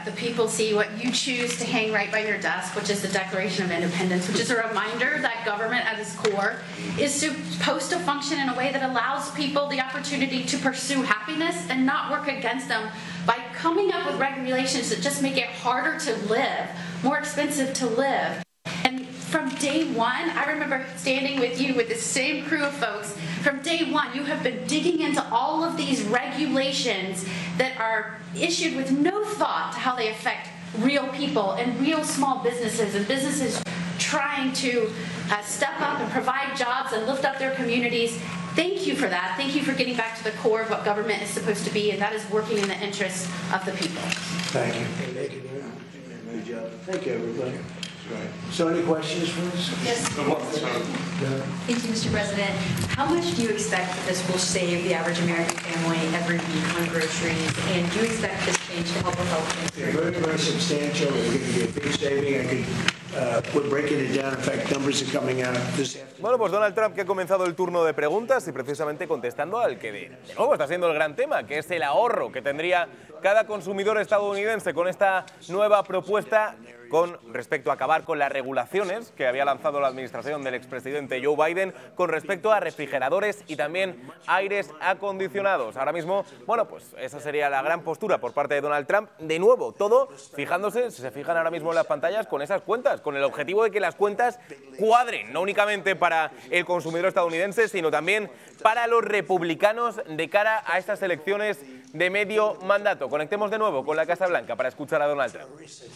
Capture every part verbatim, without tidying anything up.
that the people see what you choose to hang right by your desk, which is the Declaration of Independence, which is a reminder that government at its core is supposed to function in a way that allows people the opportunity to pursue happiness and not work against them by coming up with regulations that just make it harder to live, more expensive to live. And from day one, I remember standing with you with the same crew of folks. From day one, you have been digging into all of these regulations that are issued with no thought to how they affect real people and real small businesses and businesses trying to uh, step up and provide jobs and lift up their communities. Thank you for that. Thank you for getting back to the core of what government is supposed to be, and that is working in the interests of the people. Thank you. Good job. Thank you, everybody. So any questions for us? Yes. Thank you, Mister President. How much do you expect that this will save the average American family every week on groceries? And do you expect this change to help with health care? Very, very substantial. It's going to be a big saving. I could, uh, we're breaking it down. In fact, numbers are coming out this afternoon. Bueno, pues Donald Trump, que ha comenzado el turno de preguntas y precisamente contestando al que de, de nuevo está siendo el gran tema, que es el ahorro que tendría cada consumidor estadounidense con esta nueva propuesta con respecto a acabar con las regulaciones que había lanzado la administración del expresidente Joe Biden con respecto a refrigeradores y también aires acondicionados. Ahora mismo, bueno, pues esa sería la gran postura por parte de Donald Trump. De nuevo, todo fijándose, si se fijan ahora mismo en las pantallas, con esas cuentas, con el objetivo de que las cuentas cuadren, no únicamente para el consumidor estadounidense, sino también para los republicanos de cara a estas elecciones de medio mandato. Conectemos de nuevo con la Casa Blanca para escuchar a Donald Trump.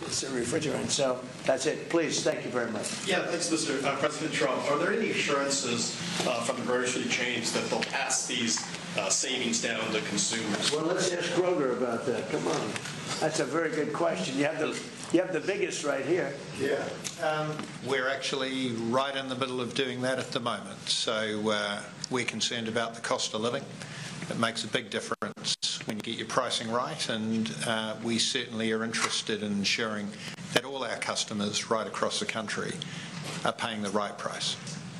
So that's it. Please, thank you very much. Yeah, thanks, Mister Uh, President Trump. Are there any assurances uh, from the grocery chains that they'll pass these uh, savings down to consumers? Well, let's ask Kroger about that. Come on. That's a very good question. You have the you have the biggest right here. Yeah. Um, We're actually right in the middle of doing that at the moment. So uh, we're concerned about the cost of living. It makes a big difference when you get your pricing right, and uh, we certainly are interested in ensuring that all our customers right across the country are paying the right price.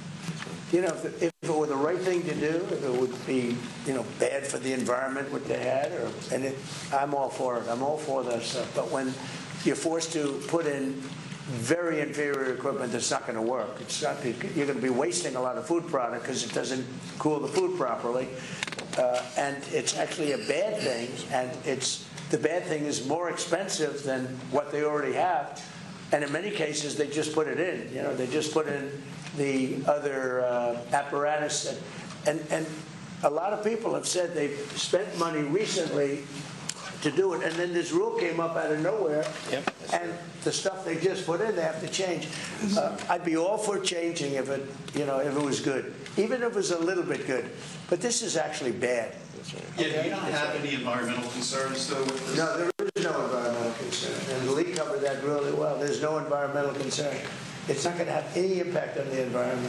You know, if, if it were the right thing to do, if it would be, you know, bad for the environment what they had, or and it, I'm all for it. I'm all for that stuff. But when you're forced to put in very inferior equipment that's not going to work, it's not. You're going to be wasting a lot of food product because it doesn't cool the food properly, uh, and it's actually a bad thing. And it's the bad thing is more expensive than what they already have, and in many cases they just put it in. You know, they just put in the other uh, apparatus, that, and and a lot of people have said they've spent money recently to do it, and then this rule came up out of nowhere, yep. And the stuff they just put in, they have to change. Uh, I'd be all for changing if it, you know, if it was good, even if it was a little bit good. But this is actually bad. yeah, do you not have any environmental concerns, though, with this? No, there is no environmental concern, and Lee covered that really well. There's no environmental concern. It's not going to have any impact on the environment.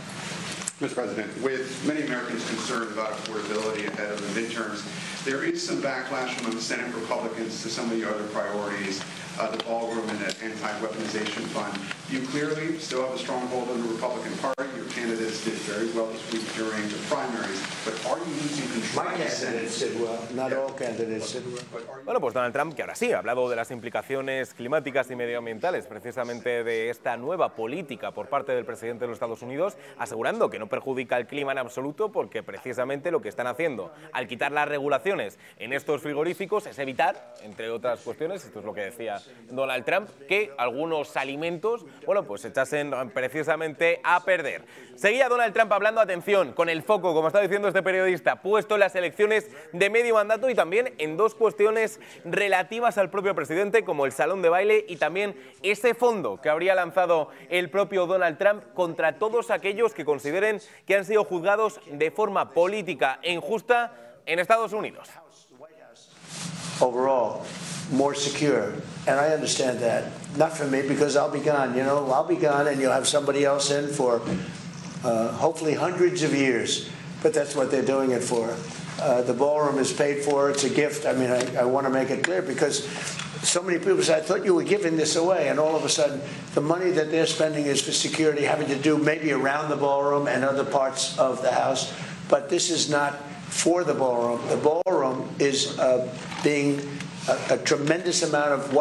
Mister President, with many Americans concerned about affordability ahead of the midterms, there is some backlash among Senate Republicans to some of your other priorities, uh, the ballroom and the anti-weaponization fund. You clearly still have a stronghold in the Republican Party. Your candidates did very well this week during the primaries, but are you losing control? My candidates did well. Not all candidates did well. Bueno, pues Donald Trump, que ahora sí ha hablado de las implicaciones climáticas y medioambientales, precisamente de esta nueva política por parte del presidente de los Estados Unidos, asegurando que no perjudica el clima en absoluto, porque precisamente lo que están haciendo al quitar las regulaciones en estos frigoríficos es evitar, entre otras cuestiones, esto es lo que decía Donald Trump, que algunos alimentos, bueno, pues se echasen precisamente a perder. Seguía Donald Trump hablando, atención, con el foco, como está diciendo este periodista, puesto en las elecciones de medio mandato y también en dos cuestiones relativas al propio presidente, como el salón de baile y también ese fondo que habría lanzado el propio Donald Trump contra todos aquellos que consideren que han sido juzgados de forma política e injusta en Estados Unidos. Overall, more secure, and I understand that. Not for me, because I'll be gone, you know, I'll be gone and you'll have somebody else in for uh, hopefully hundreds of years, but that's what they're doing it for. Uh, the ballroom is paid for, it's a gift. I mean, I, I want to make it clear, because so many people say, I thought you were giving this away, and all of a sudden the money that they're spending is for security, having to do maybe around the ballroom and other parts of the house, but this is not for the ballroom. The ballroom is uh, being a, a tremendous amount of